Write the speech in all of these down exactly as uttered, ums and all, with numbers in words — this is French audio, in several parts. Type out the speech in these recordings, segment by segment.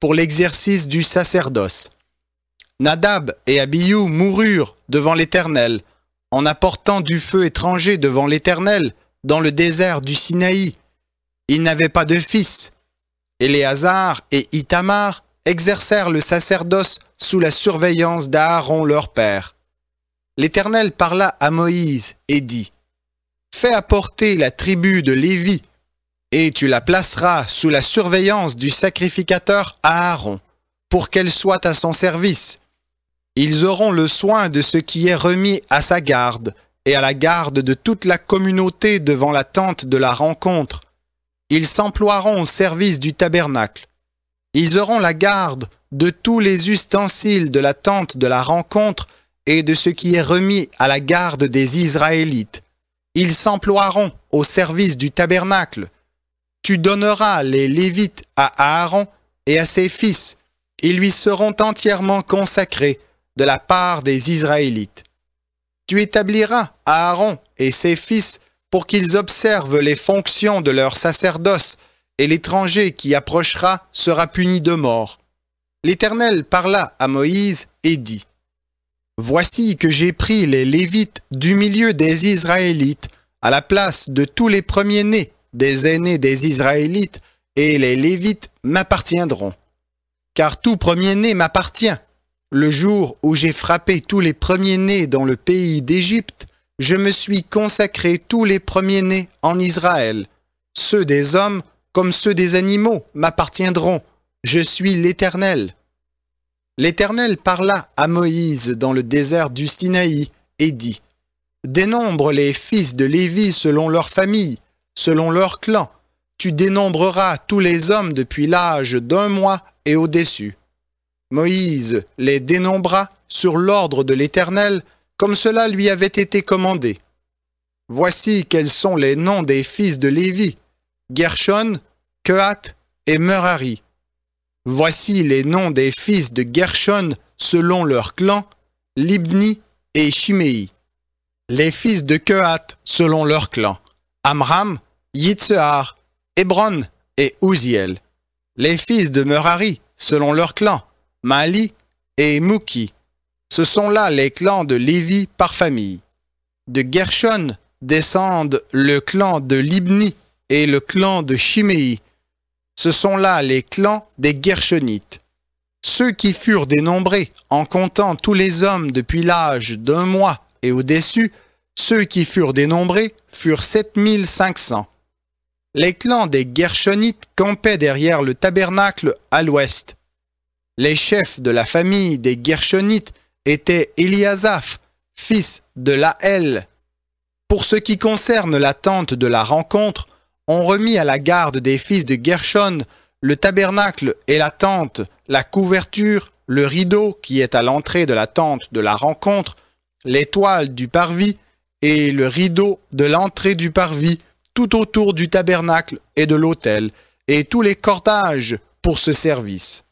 pour l'exercice du sacerdoce. Nadab et Abihu moururent devant l'Éternel, en apportant du feu étranger devant l'Éternel, dans le désert du Sinaï. Ils n'avaient pas de fils. Éléazar et Ithamar exercèrent le sacerdoce sous la surveillance d'Aaron leur père. L'Éternel parla à Moïse et dit : « Fais apporter la tribu de Lévi, et tu la placeras sous la surveillance du sacrificateur Aaron, pour qu'elle soit à son service. Ils auront le soin de ce qui est remis à sa garde, et à la garde de toute la communauté devant la tente de la rencontre. Ils s'emploieront au service du tabernacle. Ils auront la garde de tous les ustensiles de la tente de la rencontre et de ce qui est remis à la garde des Israélites. Ils s'emploieront au service du tabernacle. Tu donneras les Lévites à Aaron et à ses fils. Ils lui seront entièrement consacrés de la part des Israélites. Tu établiras Aaron et ses fils pour qu'ils observent les fonctions de leur sacerdoce, et l'étranger qui approchera sera puni de mort. L'Éternel parla à Moïse et dit : « Voici que j'ai pris les Lévites du milieu des Israélites, à la place de tous les premiers-nés des aînés des Israélites, et les Lévites m'appartiendront. Car tout premier-né m'appartient. Le jour où j'ai frappé tous les premiers-nés dans le pays d'Égypte, je me suis consacré tous les premiers-nés en Israël. Ceux des hommes comme ceux des animaux m'appartiendront. Je suis l'Éternel. » L'Éternel parla à Moïse dans le désert du Sinaï et dit : « Dénombre les fils de Lévi selon leur famille, selon leur clan. Tu dénombreras tous les hommes depuis l'âge d'un mois et au-dessus. » Moïse les dénombra sur l'ordre de l'Éternel, comme cela lui avait été commandé. Voici quels sont les noms des fils de Lévi: Gershon, Kehath et Merari. Voici les noms des fils de Gershon selon leur clan: Libni et Shimei. Les fils de Kehath selon leur clan: Amram, Yitzhar, Hébron et Uziel. Les fils de Merari selon leur clan: Mahli et Mouki. Ce sont là les clans de Lévi par famille. De Gershon descendent le clan de Libni et le clan de Shimei. Ce sont là les clans des Gershonites. Ceux qui furent dénombrés, en comptant tous les hommes depuis l'âge d'un mois et au-dessus, ceux qui furent dénombrés furent sept mille cinq cents. Les clans des Gershonites campaient derrière le tabernacle à l'ouest. Les chefs de la famille des Gershonites étaient Éliasaph, fils de Laël. Pour ce qui concerne la tente de la rencontre, on remit à la garde des fils de Gershon le tabernacle et la tente, la couverture, le rideau qui est à l'entrée de la tente de la rencontre, les toiles du parvis et le rideau de l'entrée du parvis tout autour du tabernacle et de l'autel, et tous les cordages pour ce service.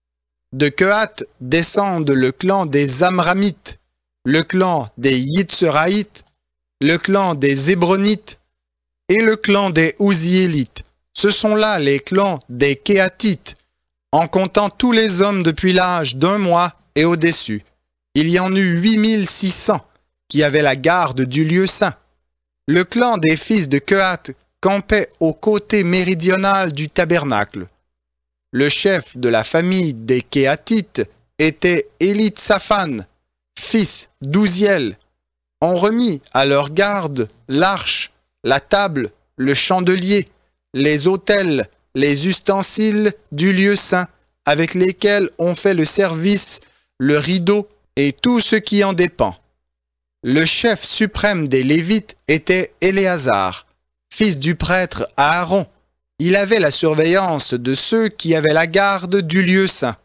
De Kehath descendent le clan des Amramites, le clan des Yitzharaïtes, le clan des Hébronites et le clan des Uziélites. Ce sont là les clans des Kéhathites, en comptant tous les hommes depuis l'âge d'un mois et au-dessus. Il y en eut huit mille six cents qui avaient la garde du lieu saint. Le clan des fils de Kehath campait au côté méridional du tabernacle. Le chef de la famille des Kéhathites était Élitsaphan, fils d'Uziel. On remit à leur garde l'arche, la table, le chandelier, les autels, les ustensiles du lieu saint, avec lesquels on fait le service, le rideau et tout ce qui en dépend. Le chef suprême des Lévites était Éléazar, fils du prêtre Aaron. Il avait la surveillance de ceux qui avaient la garde du lieu saint.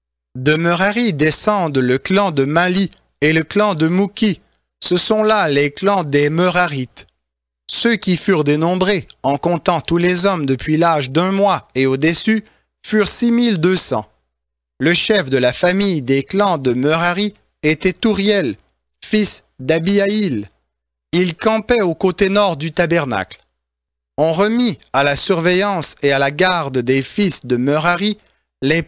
De Merari descendent le clan de Mahli et le clan de Mouki. Ce sont là les clans des Merarites. Ceux qui furent dénombrés, en comptant tous les hommes depuis l'âge d'un mois et au-dessus, furent six mille deux cents. Le chef de la famille des clans de Merari était Touriel, fils d'Abihaïl. Il campait au côté nord du tabernacle. On remit à la surveillance et à la garde des fils de Merari les